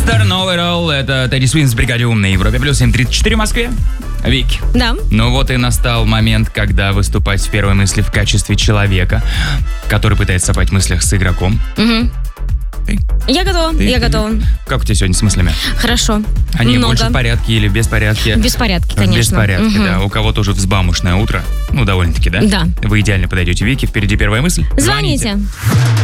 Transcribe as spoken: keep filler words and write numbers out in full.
Мистер Новерол, это Тедди Свинс в бригаде «Ум» на Европе плюс семь тридцать четыре в Москве. Вики. Да. Ну вот и настал момент, когда выступать в первой мысли в качестве человека, который пытается совпать в мыслях с игроком. Угу. Ты? Я готова, Ты? я готова. Как у тебя сегодня с мыслями? Хорошо. Они Много. больше в порядке или в беспорядке? В беспорядке, В конечно. беспорядке, Угу. да. У кого-то уже взбамушное утро. Ну, довольно-таки, да? Да. Вы идеально подойдете, Вики. Впереди первая мысль. Звоните.